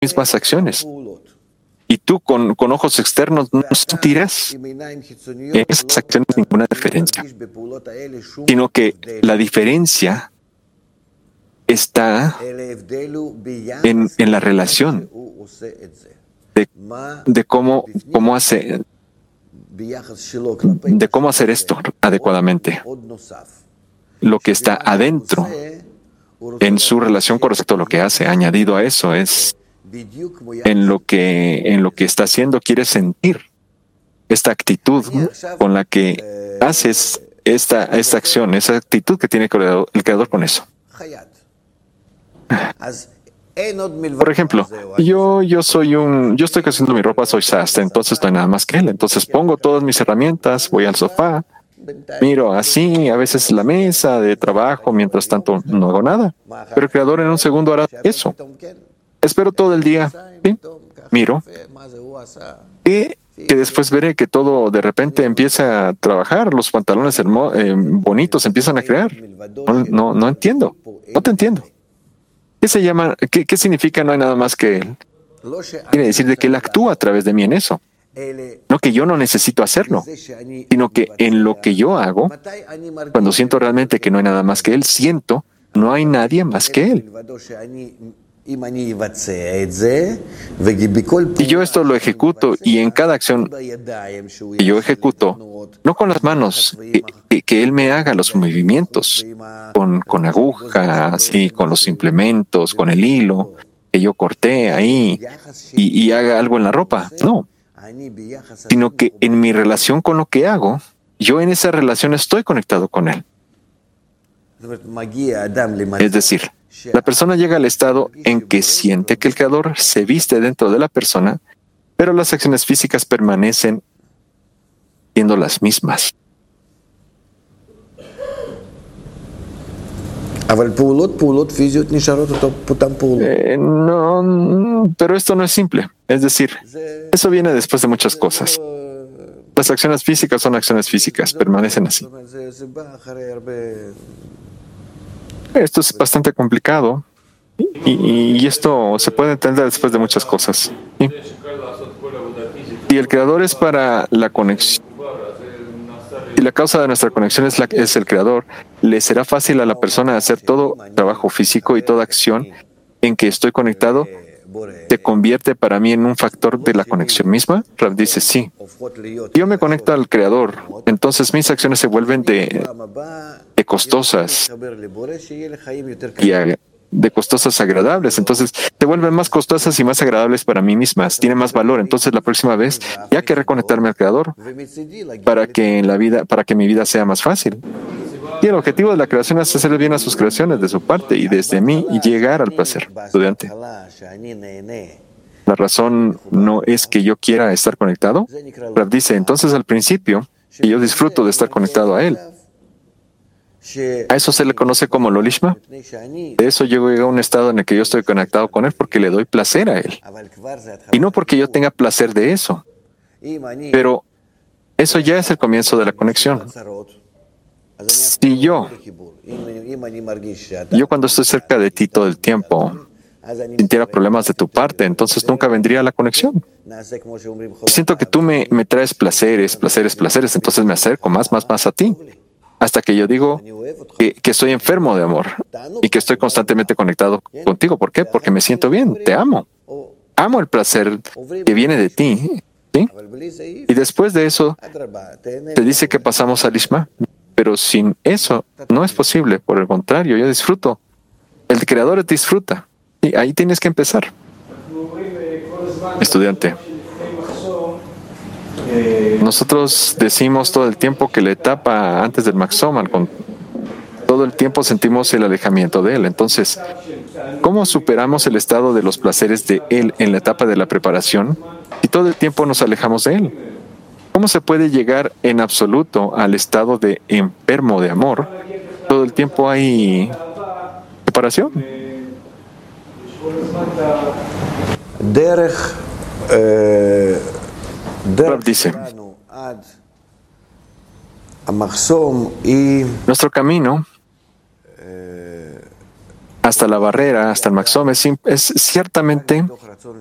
mismas acciones. Y tú con ojos externos no sentirás en esas acciones ninguna diferencia, sino que la diferencia está en la relación de cómo hacer esto adecuadamente. Lo que está adentro en su relación con respecto a lo que hace, añadido a eso, es en lo que está haciendo, quiere sentir esta actitud con la que haces esta acción, esa actitud que tiene el creador con eso. Por ejemplo, yo estoy haciendo mi ropa, soy sastre, entonces no hay nada más que él. Entonces pongo todas mis herramientas, voy al sofá, miro así, a veces la mesa de trabajo, mientras tanto no hago nada. Pero el creador en un segundo hará eso. Espero todo el día, ¿sí? Miro, y que después veré que todo de repente empieza a trabajar, los pantalones bonitos empiezan a crear. No entiendo, no te entiendo. ¿Qué se llama? ¿Qué significa no hay nada más que él? Quiere decir de que él actúa a través de mí en eso. No que yo no necesito hacerlo, sino que en lo que yo hago, cuando siento realmente que no hay nada más que él, siento no hay nadie más que él. Y yo esto lo ejecuto, y en cada acción que yo ejecuto, no con las manos, que él me haga los movimientos, con agujas, y con los implementos, con el hilo, que yo corté ahí y haga algo en la ropa. No, sino que en mi relación con lo que hago, yo en esa relación estoy conectado con él. Es decir, la persona llega al estado en que siente que el creador se viste dentro de la persona, pero las acciones físicas permanecen siendo las mismas. No, pero esto no es simple. Es decir, eso viene después de muchas cosas. Las acciones físicas son acciones físicas, permanecen así. Esto es bastante complicado, y esto se puede entender después de muchas cosas. ¿Sí? Y el creador es para la conexión. Y la causa de nuestra conexión es el creador. Le será fácil a la persona hacer todo trabajo físico y toda acción en que estoy conectado. ¿Se convierte para mí en un factor de la conexión misma? Rav dice sí. Yo me conecto al creador, entonces mis acciones se vuelven de costosas y de costosas agradables. Entonces se vuelven más costosas y más agradables para mí mismas. Tiene más valor. Entonces la próxima vez ya que reconectarme al creador para que mi vida sea más fácil. Y el objetivo de la creación es hacer bien a sus creaciones de su parte y desde mí y llegar al placer. Estudiante. La razón no es que yo quiera estar conectado. Rav dice, entonces al principio, que yo disfruto de estar conectado a él. A eso se le conoce como Lolishma. De eso yo llego a un estado en el que yo estoy conectado con él porque le doy placer a él. Y no porque yo tenga placer de eso. Pero eso ya es el comienzo de la conexión. Si yo cuando estoy cerca de ti todo el tiempo, sintiera problemas de tu parte, entonces nunca vendría la conexión. Siento que tú me traes placeres, entonces me acerco más a ti, hasta que yo digo que estoy enfermo de amor y que estoy constantemente conectado contigo. ¿Por qué? Porque me siento bien, te amo. Amo el placer que viene de ti. ¿Sí? Y después de eso, te dice que pasamos al Ishma. Pero sin eso no es posible. Por el contrario, yo disfruto. El creador disfruta. Y ahí tienes que empezar. Estudiante. Nosotros decimos todo el tiempo que la etapa antes del Maxoman, todo el tiempo sentimos el alejamiento de él. Entonces, ¿cómo superamos el estado de los placeres de él en la etapa de la preparación y todo el tiempo nos alejamos de él? ¿Cómo se puede llegar en absoluto al estado de enfermo de amor? Todo el tiempo hay separación. Rav dice, nuestro camino hasta la barrera, hasta el maxome, es ciertamente